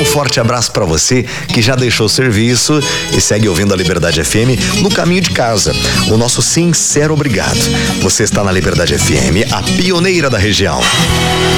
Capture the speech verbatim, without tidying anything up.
forte abraço para você que já deixou o serviço e segue ouvindo a Liberdade F M no caminho de casa. O nosso sincero obrigado. Você está na Liberdade F M, a pioneira da região.